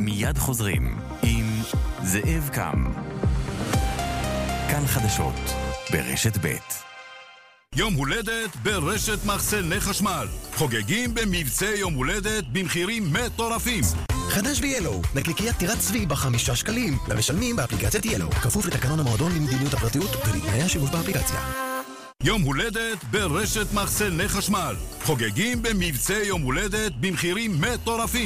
מיד חוזרים עם זאב קם. כאן חדשות ברשת ב'. יום הולדת ברשת מחסני חשמל. חוגגים במבצע יום הולדת במחירים מטורפים. חדש ב-Yellow, נקניקיית טירת צבי ב5 שקלים, למשלמים באפליקציית Yellow, כפוף לתקנון המועדון למדיניות הפרטיות ולתנאי השימוש באפליקציה. יום הולדת ברשת מחסני חשמל. חוגגים במבצע יום הולדת במחירים מטורפים.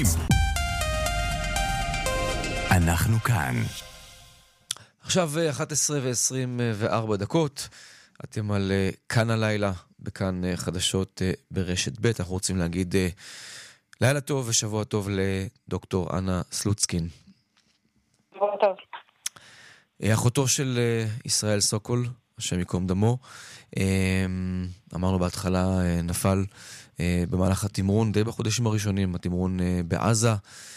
אנחנו כאן. עכשיו 11:24. אתם על כאן הלילה, בכאן חדשות ברשת ב'. אנחנו רוצים להגיד לילה טוב ושבוע טוב לדוקטור אנה סלוצקין. שבוע טוב. אחותו של ישראל סוקול, השם יקום דמו. אמרנו בהתחלה, נפל במהלך התמרון, די בחודשים הראשונים, התמרון בעזה.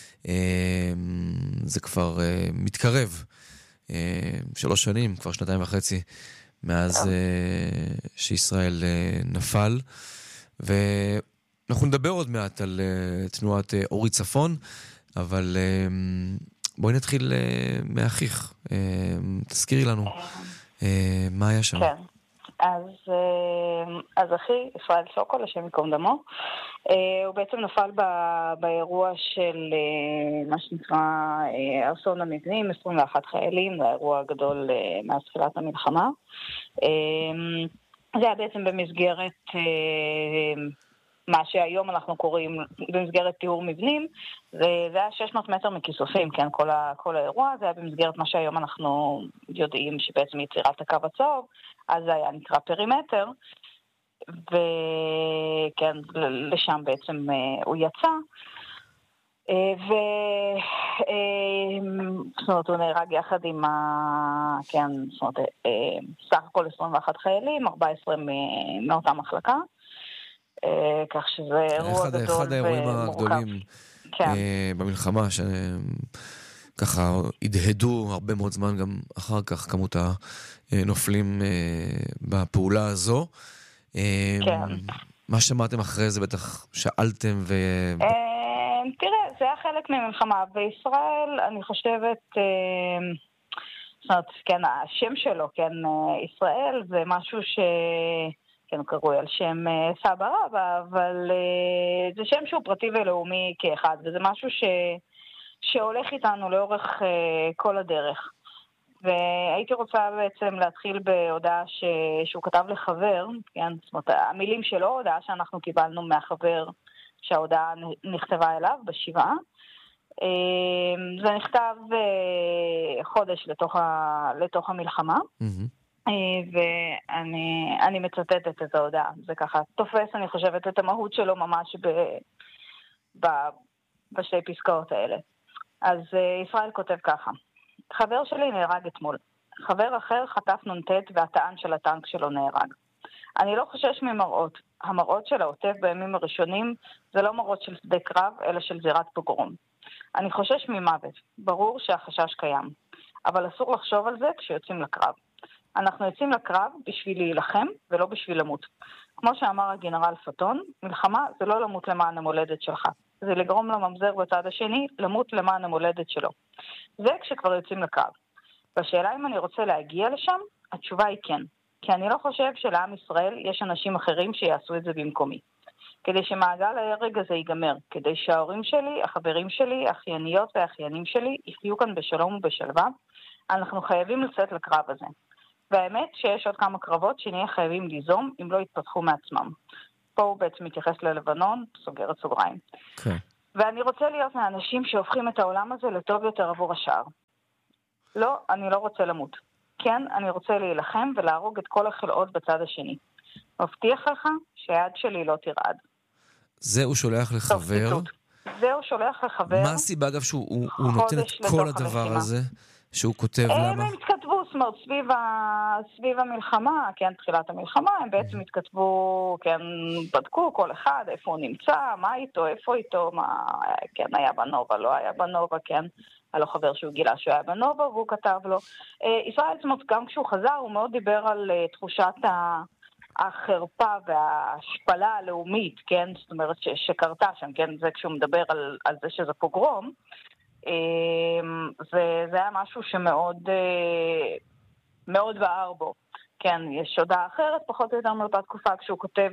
זה כבר מתקרב 3 שנים, כבר 2.5 מאז שישראל נפל, ואנחנו נדבר עוד מעט על תנועת אורי צפון, אבל בואי נתחיל מאחיך. תזכירי לנו מה היה שם. כן, אז אחי, ישראל סוקול, השם יקום דמו, הוא בעצם נפל באירוע של מה שנקרא אסון המבנים, 21 חיילים, זה האירוע הגדול מאז תחילת המלחמה. זה היה בעצם במסגרת מה שהיום אנחנו קוראים במסגרת תיאור מבנים, זה היה 600 מטר מכיסופים, כן, כל האירוע, זה היה במסגרת מה שהיום אנחנו יודעים שבעצם יצירת הקו הצהוב, אז זה היה נקרא פרימטר, וכן, לשם בעצם הוא יצא, זאת אומרת, הוא נהרג יחד עם כן, זאת אומרת, סך הכל 21 חיילים, 14 מאותה מחלקה, כך שזה אירוע גדול אחד האירועים הגדולים במלחמה, שככה הדהדו הרבה מאוד זמן גם אחר כך, כמות הנופלים בפעולה הזו. מה שמעתם אחרי זה? בטח שאלתם תראה, זה היה חלק ממלחמה בישראל, אני חושבת, זאת אומרת, כן, השם שלו, כן, ישראל, זה משהו כן, קרוי על שם סבא רבא, אבל זה שם שהוא פרטי ולאומי כאחד, וזה משהו שהולך איתנו לאורך כל הדרך. והייתי רוצה בעצם להתחיל בהודעה שהוא כתב לחבר, כן, זאת אומרת, המילים שלו, הודעה שאנחנו קיבלנו מהחבר שההודעה נכתבה אליו בשבעה. זה נכתב חודש לתוך המלחמה. ואני מצטטת את ההודעה, זה ככה תופס, אני חושבת, את המהות שלו ממש בשתי פסקאות האלה. אז ישראל כותב ככה: חבר שלי נהרג אתמול, חבר אחר חטף נונטט והטען של הטנק שלו נהרג. אני לא חושש ממראות, המראות של העוטף בימים הראשונים זה לא מראות של שדה קרב אלא של זירת פוגרום. אני חושש ממוות, ברור שהחשש קיים, אבל אסור לחשוב על זה כשיוצאים לקרב. אנחנו יוצאים לקרב בשביל להילחם ולא בשביל למות. כמו שאמר הגנרל פטון, מלחמה זה לא למות למען המולדת שלך, זה לגרום לממזר בצד השני למות למען המולדת שלו. זה כשכבר יוצאים לקרב. בשאלה אם אני רוצה להגיע לשם, התשובה היא כן. כי אני לא חושב שלעם ישראל יש אנשים אחרים שיעשו את זה במקומי. כדי שמעגל ההרג הזה ייגמר, כדי שההורים שלי, החברים שלי, האחייניות והאחיינים שלי יחיו כאן בשלום ובשלווה, אנחנו חייבים לצאת לקרב הזה. והאמת שיש עוד כמה קרבות שנהיה חייבים ליזום אם לא יתפתחו מעצמם. פה הוא בעצם מתייחס ללבנון, סוגר את סוגריים. כן. ואני רוצה להיות מהאנשים שהופכים את העולם הזה לטוב יותר עבור השאר. לא, אני לא רוצה למות. כן, אני רוצה להילחם ולהרוג את כל החלאות בצד השני. מבטיח לך שהיד שלי לא תרעד. זה הוא שולח לחבר. זה הוא שולח לחבר. מה הסיבה אגב שהוא נותן את כל הדבר הזה שהוא כותב? למה? הם התכתבו, זאת אומרת, סביב המלחמה, כן, תחילת המלחמה, הם בעצם התכתבו, כן, בדקו כל אחד, איפה הוא נמצא, מה איתו, איפה איתו, מה, כן, היה בנובה, לא היה בנובה, כן, היה לו חבר שהוא גילה שהוא היה בנובה, והוא כתב לו. ישראל, זאת אומרת, גם כשהוא חזר, הוא מאוד דיבר על תחושת החרפה וההשפלה הלאומית, כן, זאת אומרת, שקרתה שם, כן, זה כשהוא מדבר על זה שזה פוגרום, וזה היה משהו שמאוד מאוד בער בו. כן, יש הודעה אחרת, פחות או יותר מאותה תקופה, כשהוא כותב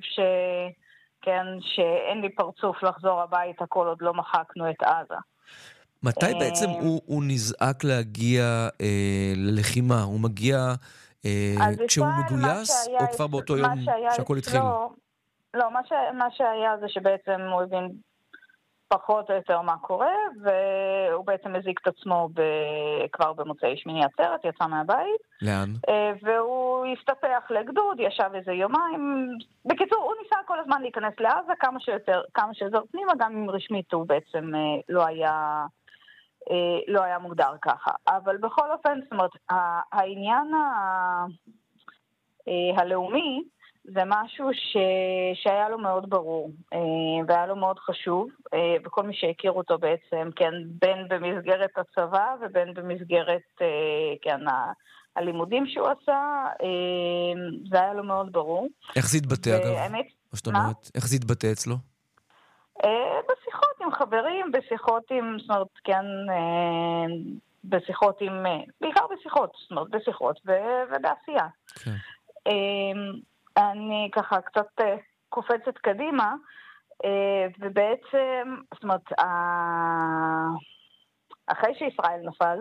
שאין לי פרצוף לחזור הביתה כל עוד לא מחקנו את עזה. מתי בעצם הוא נזעק להגיע ללחימה? הוא מגיע כשהוא מגויס, או כבר באותו יום שהכל התחיל? לא, מה שהיה זה שבעצם הוא הבין פחות או יותר מה קורה, והוא בעצם הזיק את עצמו כבר במוצאי שמיני עצרת, יצא מהבית. לאן? והוא הסתפח לגדוד, ישב איזה יומיים. בקיצור, הוא ניסה כל הזמן להיכנס לעזה כמה שיותר פנימה, גם אם רשמית הוא בעצם לא היה מוגדר ככה. אבל בכל אופן, זאת אומרת, העניין הלאומי, זה משהו שהיה לו מאוד ברור, והיה לו מאוד חשוב, וכל מי שהכיר אותו בעצם, כן, בין במסגרת הצבא, ובין במסגרת, כן, הלימודים שהוא עשה, זה היה לו מאוד ברור. איך זה התבטא, אגב? מה? איך זה התבטא אצלו? בשיחות עם חברים, בשיחות עם, זאת אומרת, כן, בשיחות עם, בעיקר בשיחות, זאת אומרת, בשיחות ובעשייה. כן. אני ככה קצת קופצת קדימה, ובעצם, זאת אומרת, אחרי שישראל נפל,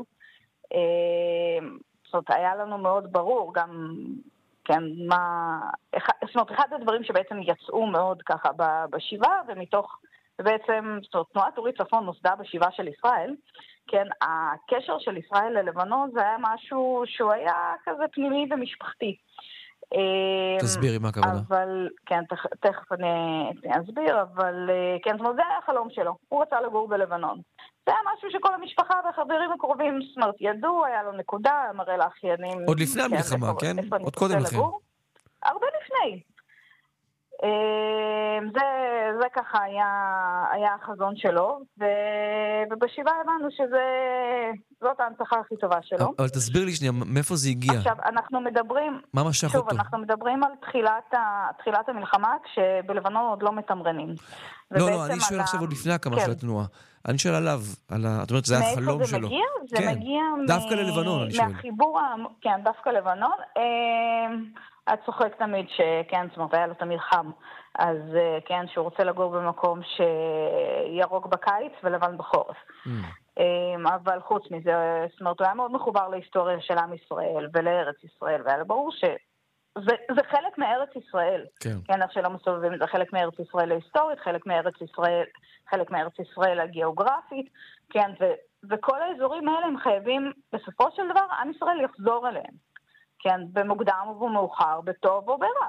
זאת אומרת, היה לנו מאוד ברור גם, כן, זאת אומרת, אחד הדברים שבעצם יצאו מאוד ככה בשבעה, ובעצם, זאת אומרת, תנועת אורית צפון נוסדה בשבעה של ישראל, כן, הקשר של ישראל ללבנון זה היה משהו שהוא היה כזה פנימי ומשפחתי. תסבירי מה הכוונה. אבל, כן, תכף אני אסביר, אבל כן, זאת אומרת, זה היה החלום שלו. הוא רצה לגור בלבנון. זה היה משהו שכל המשפחה והחברים הקרובים, זאת אומרת, ידעו, היה לו נקודה, מראה לאחיינים. עוד לפני המלחמה, כן? עוד קודם לכן. הרבה לפני. זה ככה היה החזון שלו, ובשבעה הבנו זאת ההנצחה הכי טובה שלו. אבל תסביר לי שנייה, מאיפה זה הגיע? עכשיו, אנחנו מדברים, מה משך אותו? אנחנו מדברים על תחילת המלחמה, כשבלבנון עוד לא מתמרנים. לא, אני שואל עכשיו עוד לפני הקמה של התנועה. אני שואל עליו, את אומרת, זה היה החלום שלו. זה מגיע דווקא ללבנון, אני שואל. מהחיבור, כן, דווקא לבנון. את צוחק תמיד שכן, זאת אומרת, היה לו תמיד חם. אז כן, שהוא רוצה לגור במקום שירוק בקיץ ולבן בחורף. אבל חוץ מזה, זאת אומרת, הוא היה מאוד מחובר להיסטוריה של עם ישראל ולארץ ישראל, והיה ברור שזה חלק מארץ ישראל. כן, איך שלא מסובבים, זה חלק מארץ ישראל ההיסטורית, חלק מארץ ישראל הגיאוגרפית, כן, וכל האזורים האלה הם חייבים, בסופו של דבר, עם ישראל יחזור אליהם. כן, במוקדם ובמאוחר, בטוב או ברע.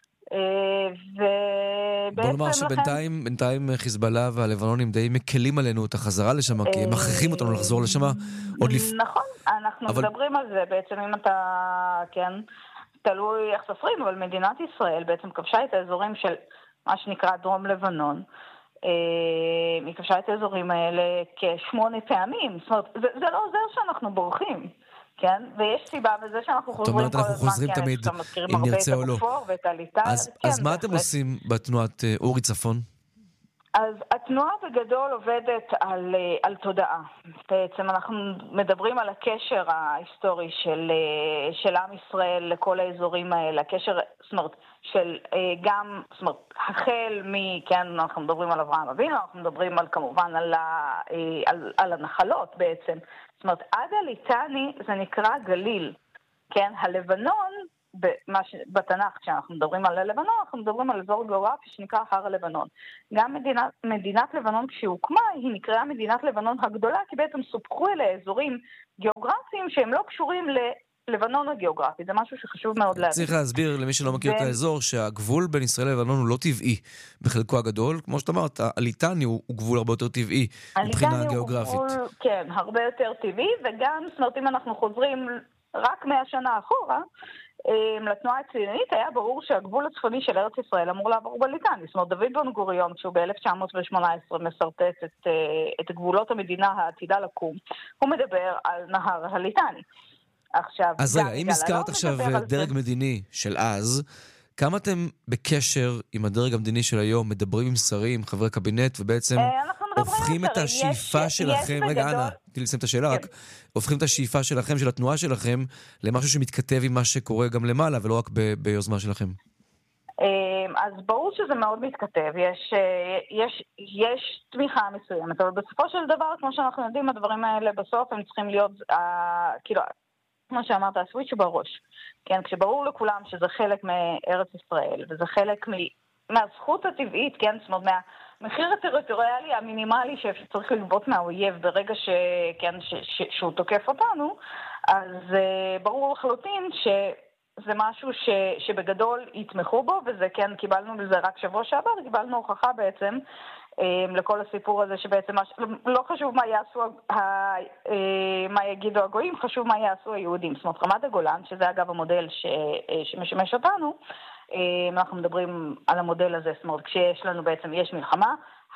בוא נאמר שבינתיים חיזבאללה והלבנונים די מקלים עלינו את החזרה לשם, כי הם מכריחים אותנו לחזור לשם עוד נכון, אנחנו מדברים על זה, בעצם אם אתה, כן, תלוי איך סופרים, אבל מדינת ישראל בעצם כבשה את האזורים של מה שנקרא דרום לבנון, היא כבשה את האזורים האלה כ8 פעמים, זאת אומרת, זה לא עוזר שאנחנו בורחים. כן, ויש סיבה בזה שאנחנו חוזרים כל הזמן, כן, תמיד, אם נרצה או לא. אז מה אתם עושים בתנועת אורי צפון? אז התנועה בגדול עובדת על תודעה. בעצם אנחנו מדברים על הקשר ההיסטורי של עם ישראל לכל האזורים האלה, הקשר, זאת אומרת, של גם, זאת אומרת, החל כן, אנחנו מדברים על אברהם אבינו, אנחנו מדברים כמובן על הנחלות בעצם. זאת אומרת, עד הליטני זה נקרא גליל. כן, הלבנון, בתנ"ך, כשאנחנו מדברים על הלבנון, אנחנו מדברים על אזור גיאוגרפי שנקרא הר הלבנון. גם מדינת לבנון כשהוקמה, היא נקראה מדינת לבנון הגדולה, כי בעצם סופחו אליה אזורים גיאוגרפיים שהם לא קשורים ללבנון הגיאוגרפית. זה משהו שחשוב מאוד להבין. צריך להסביר למי שלא מכיר את האזור, שהגבול בין ישראל ללבנון הוא לא טבעי בחלקו הגדול. כמו שאת אמרת, הליטני הוא גבול הרבה יותר טבעי מבחינה גיאוגרפית. כן, הרבה יותר טבעי, וגם, זאת אומרת, אם אנחנו חוזרים רק 100 שנה אחורה, לתנועה הציונית היה ברור שהגבול הצפוני של ארץ ישראל אמור לעבור בליטני. זאת אומרת, דוד בן גוריון, כשהוא ב-1918 מסרטט את גבולות המדינה העתידה לקום, הוא מדבר על נהר הליטני. עכשיו, אז רגע, אם הזכרת עכשיו דרג מדיני של אז, כמה אתם בקשר עם הדרג המדיני של היום, מדברים עם שרים, חברי קבינט, ובעצם הופכים את השאיפה שלכם, רגע, אנה, תני לסיים את השאלה, רק הופכים את השאיפה שלכם, של התנועה שלכם, למשהו שמתכתב עם מה שקורה גם למעלה, ולא רק ביוזמה שלכם. אז ברור שזה מאוד מתכתב, יש תמיכה מסוימת, אבל בסופו של דבר, כמו שאנחנו יודעים, הדברים האלה בסוף הם צריכים להיות, כאילו, כמו שאמרת, הסוויץ' בראש. כן, כשברור לכולם שזה חלק מארץ ישראל, וזה חלק מהזכות הטבעית, כן, זאת אומרת, מהמחיר הטריטוריאלי המינימלי שצריך לגבות מהאויב ברגע שהוא תוקף אותנו, אז ברור לחלוטין זה משהו שבגדול יתמכו בו, וזה כן, קיבלנו בזה רק שבוע שעבר, קיבלנו הוכחה בעצם לכל הסיפור הזה שבעצם לא חשוב מה יגידו הגויים, חשוב מה יעשו היהודים. זאת אומרת, רמת הגולן, שזה אגב המודל שמשמש אותנו, אנחנו מדברים על המודל הזה, זאת אומרת, כשיש לנו בעצם, יש מלחמה,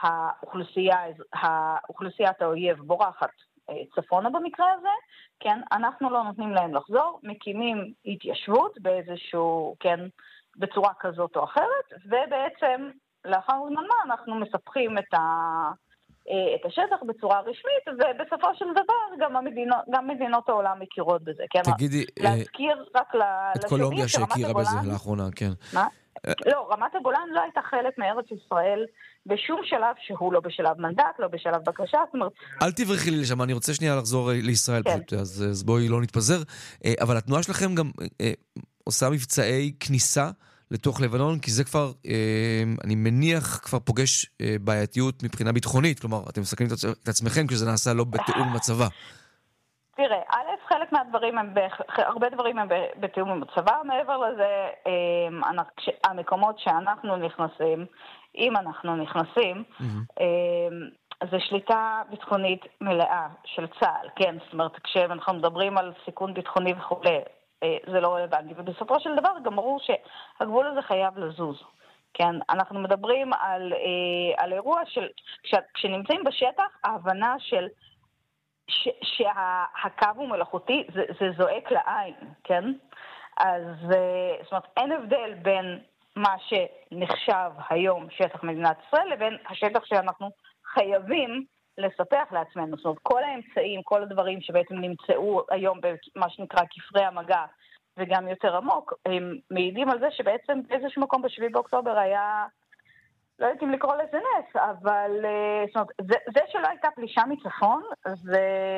האוכלוסיית האויב בורחת צפונה במקרה הזה, כן, אנחנו לא נותנים להם לחזור, מקימים התיישבות באיזשהו, כן, בצורה כזאת או אחרת, ובעצם לאחר זמן מה אנחנו מספחים את השטח בצורה רשמית, ובסופו של דבר גם מדינות העולם מכירות בזה, כן, תגידי, להזכיר רק את קולומביה שהכירה בזה לאחרונה, כן. מה? לא, רמת הגולן לא הייתה חלק מארץ ישראל בשום שלב שהוא לא בשלב מנדט, לא בשלב בקשה, זאת אומרת... אל תברכי לי לשם, אני רוצה שנייה לחזור לישראל, כן. פשוט, אז בואי לא נתפזר, אבל התנועה שלכם גם עושה מבצעי כניסה לתוך לבנון, כי זה כבר, אני מניח, כבר פוגש בעייתיות מבחינה ביטחונית, כלומר, אתם מסכנים את עצמכם כשזה נעשה לא בתיאום עם הצבא. תראה, חלק מהדברים הרבה דברים הם בתיאום עם הצבא, מעבר לזה, המקומות שאנחנו נכנסים, אם אנחנו נכנסים, זה שליטה ביטחונית מלאה של צה"ל, כן, זאת אומרת, כשאנחנו מדברים על סיכון ביטחוני וכו', זה לא רלוונטי, ובסופו של דבר גם ברור שהגבול הזה חייב לזוז, כן, אנחנו מדברים על אירוע של, כשנמצאים בשטח, ההבנה של שהקו הוא מלאכותי, זה זועק לעין, כן? אז זאת אומרת, אין הבדל בין מה שנחשב היום שטח מדינת ישראל, לבין השטח שאנחנו חייבים לספח לעצמנו. זאת אומרת, כל האמצעים, כל הדברים שבעצם נמצאו היום במה שנקרא כפרי המגע, וגם יותר עמוק, הם מעידים על זה שבעצם באיזשהו מקום ב7 באוקטובר היה... לא יודעים לקרוא לזה נס, אבל זאת אומרת, זה שלא הייתה פלישה מצפון, זה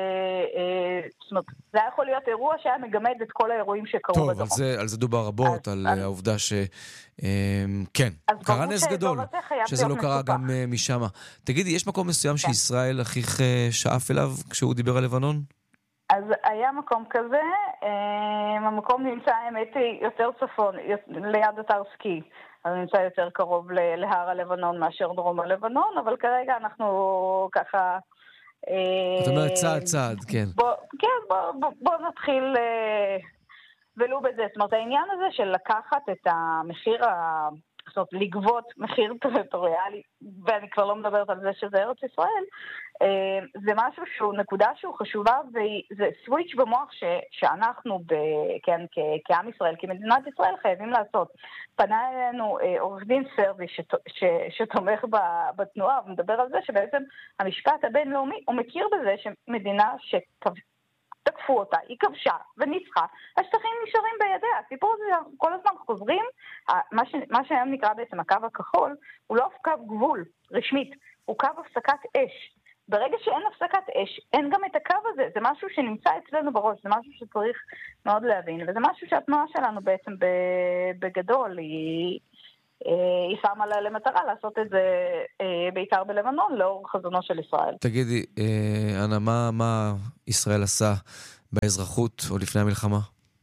היה יכול להיות אירוע שהיה מגמד את כל האירועים שקרו בדרום. טוב, על זה דובר רבות, על העובדה כן, קרה נס גדול, שזה לא קרה גם משם. תגידי, יש מקום מסוים שישראל הכי שאף אליו כשהוא דיבר על לבנון? אז היה מקום כזה, המקום נמצא, האמת, יותר צפון, ליד אתר סקי. אז נמצא יותר קרוב להר הלבנון מאשר דרום הלבנון, אבל כרגע אנחנו ככה... זאת אומרת צעד, כן. בוא נתחיל ולו בזה. זאת אומרת, העניין הזה של לקחת את המחיר, זאת אומרת, לגבות מחיר טריטוריאלי, ואני כבר לא מדברת על זה שזה ארץ ישראל, זה משהו שהוא נקודה שהוא חשובה, וזה סוויץ' במוח שאנחנו, כן, כעם ישראל, כמדינת ישראל, חייבים לעשות. פנה אלינו עורך דין סרבי שתומך בתנועה, ומדבר על זה שבעצם המשפט הבינלאומי, הוא מכיר בזה שמדינה תקפו אותה, היא כבשה וניצחה, השטחים נשארים בידיה. הסיפור הזה שאנחנו כל הזמן חוזרים, מה שהיום נקרא בעצם הקו הכחול, הוא לא קו גבול רשמית, הוא קו הפסקת אש. ברגע שאין הפסקת אש, אין גם את הקו הזה. זה משהו שנמצא אצלנו בראש, זה משהו שצריך מאוד להבין, וזה משהו שהתנועה שלנו בעצם בגדול היא שמה לה למטרה לעשות את זה בעיקר בלבנון, לאור חזונו של ישראל. תגידי, אנה, מה ישראל עשה באזרחות או לפני המלחמה?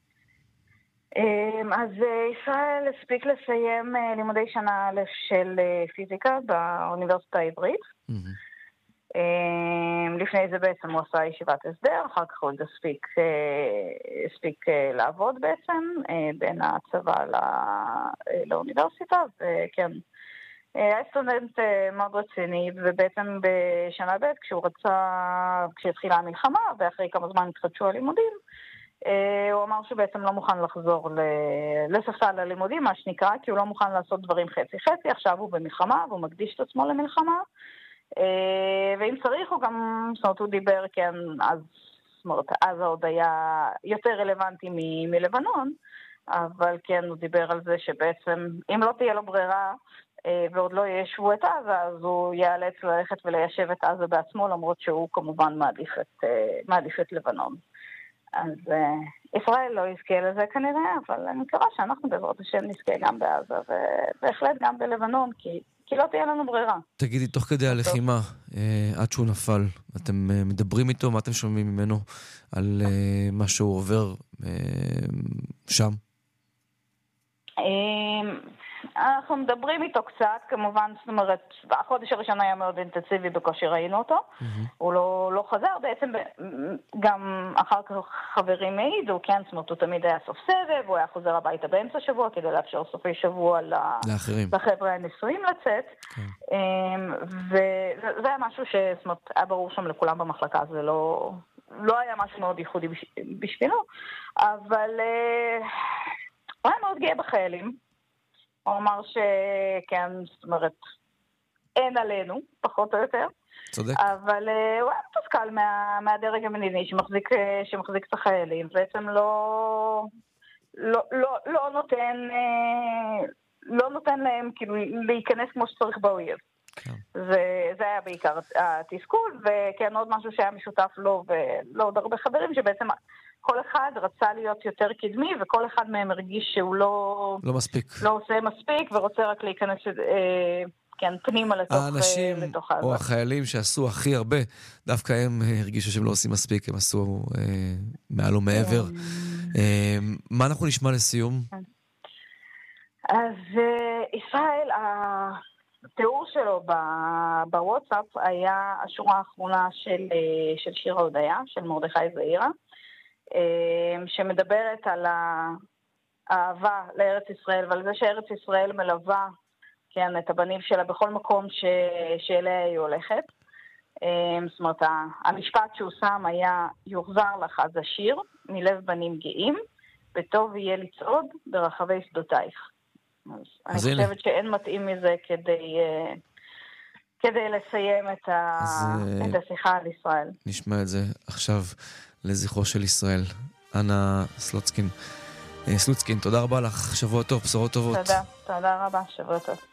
אז ישראל הספיק לסיים לימודי שנה א' של פיזיקה באוניברסיטה העברית. לפני זה בעצם הוא עשה ישיבת הסדר, אחר כך הוא הספיק לעבוד בעצם בין הצבא לאוניברסיטה, וכן, היה סטודנט מאוד רציני, ובעצם בשנה ב' כשהתחילה המלחמה, ואחרי כמה זמן התחדשו הלימודים, הוא אמר שהוא בעצם לא מוכן לחזור לספסל הלימודים, מה שנקרא, כי הוא לא מוכן לעשות דברים חצי-חצי, עכשיו הוא במלחמה, והוא מקדיש את עצמו למלחמה, ואם צריך הוא גם, זאת אומרת, הוא דיבר, כן, אז, זאת אומרת, אז עוד היה יותר רלוונטי מלבנון, אבל כן, הוא דיבר על זה שבעצם, אם לא תהיה לו ברירה, ועוד לא ישבו את עזה, אז הוא ייאלץ ללכת וליישב את עזה בעצמו, למרות שהוא כמובן מעדיף את לבנון. אז ישראל לא יזכה לזה כנראה, אבל אני מקווה שאנחנו בעזרת השם נזכה גם בעזה, ובהחלט גם בלבנון, כי לא תהיה לנו ברירה. תגידי, תוך כדי הלחימה, עד שהוא נפל, אתם מדברים איתו, מה אתם שומעים ממנו על מה שהוא עובר שם? אנחנו מדברים איתו קצת, כמובן, זאת אומרת, החודש הראשון היה מאוד אינטנסיבי, בקושי ראינו אותו, הוא לא חזר, בעצם גם אחר כך חברים העידו, כן, זאת אומרת, הוא תמיד היה סוף סבב, הוא היה חוזר הביתה באמצע שבוע, כדי לאפשר סופי שבוע לחבר'ה הנשואים לצאת, וזה היה משהו זאת אומרת, היה ברור שם לכולם במחלקה, זה לא היה משהו מאוד ייחודי בשבילו, אבל הוא היה מאוד גאה בחיילים, הוא אמר שכן, זאת אומרת, אין עלינו, פחות או יותר. צודק. אבל הוא היה מתוסכל מהדרג המדיני שמחזיק את החיילים, בעצם לא נותן להם כאילו להיכנס כמו שצריך באויב. כן. זה היה בעיקר התסכול, וכן עוד משהו שהיה משותף לו ולעוד הרבה חברים, שבעצם כל אחד רצה להיות יותר קדמי, וכל אחד מהם הרגיש שהוא לא מספיק. לא עושה מספיק, ורוצה רק להיכנס כן, פנימה לתוך האנשים או החיילים שעשו הכי הרבה, דווקא הם הרגישו שהם לא עושים מספיק, הם עשו מעל ומעבר. מה אנחנו נשמע לסיום? אז ישראל, התיאור שלו בוואטסאפ היה השורה האחרונה של שיר ההודיה, של מרדכי זעירה, שמדברת על האהבה לארץ ישראל, ועל זה שארץ ישראל מלווה, כן, את הבנים שלה בכל מקום שאליה היא הולכת. זאת אומרת, המשפט שהוא שם היה, יוחזר לך אז השיר, מלב בנים גאים, וטוב יהיה לצעוד ברחבי שדותייך. אני חושבת שאין מתאים מזה כדי לסיים את השיחה על ישראל. נשמע את זה עכשיו לזכרו של ישראל. אנה סלוצקין, תודה רבה לך, שבוע טוב, בשורות טובות. תודה רבה, שבוע טוב.